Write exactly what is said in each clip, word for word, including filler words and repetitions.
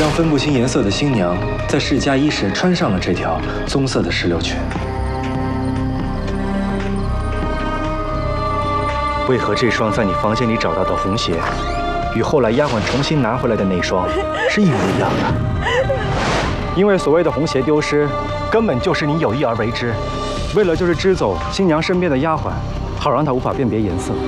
让分不清颜色的新娘在试嫁衣时穿上了这条棕色的石榴裙。为何这双在你房间里找到的红鞋，与后来丫鬟重新拿回来的那双是一模一样的？因为所谓的红鞋丢失，根本就是你有意而为之，为了就是支走新娘身边的丫鬟，好让她无法辨别颜色。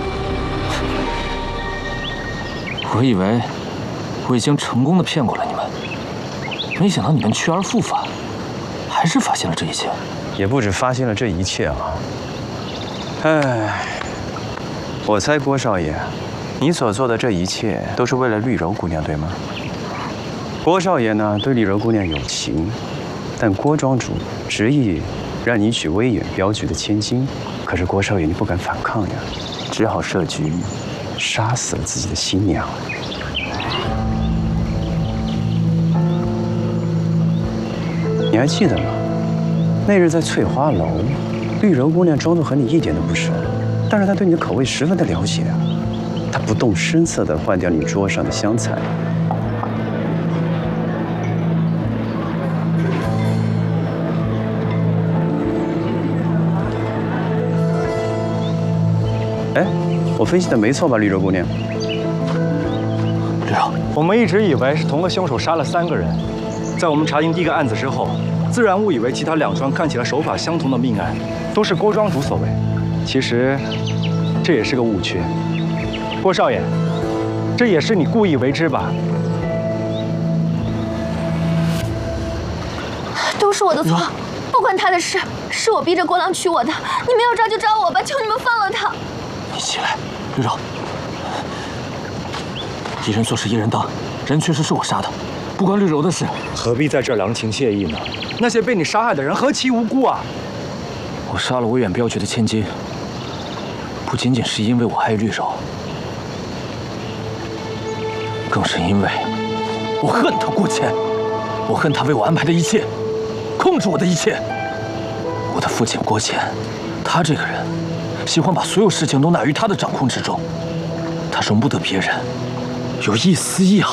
我以为我已经成功的骗过了你们，没想到你们去而复返，还是发现了这一切。 也不止发现了这一切啊！哎，我猜郭少爷，你所做的这一切都是为了绿柔姑娘，对吗？郭少爷呢，对绿柔姑娘有情，但郭庄主执意让你娶威远镖局的千金，可是郭少爷你不敢反抗呀，只好设局杀死了自己的新娘。你还记得吗？那日在翠花楼，绿柔姑娘装作和你一点都不熟，但是她对你的口味十分的了解啊。她不动声色地换掉你桌上的香菜。哎，我分析的没错吧，绿柔姑娘？ 绿柔， 我们一直以为是同个凶手杀了三个人，在我们查清第一个案子之后，自然误以为其他两桩看起来手法相同的命案都是郭庄主所为。其实，这也是个误区。郭少爷，这也是你故意为之吧？ 都是我的错，不关他的事，是我逼着郭郎娶我的。你们要招就招我吧，求你们放了他。 你起来，绿柔。一人做事一人当，人确实是我杀的，不关绿柔的事。 何必在这郎情妾意呢？那些被你杀害的人何其无辜啊！ 我杀了威远镖局的千金，不仅仅是因为我爱绿柔，更是因为我恨他郭谦，我恨他为我安排的一切，控制我的一切。我的父亲郭谦，他这个人喜欢把所有事情都纳于他的掌控之中，他容不得别人有一丝一毫